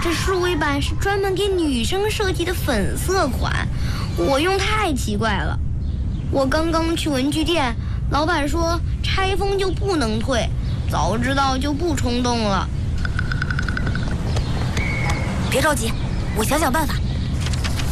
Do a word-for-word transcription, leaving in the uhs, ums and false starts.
这数位板是专门给女生设计的粉色款，我用太奇怪了。我刚刚去文具店，老板说拆封就不能退，早知道就不冲动了。 别着急，我想想办法。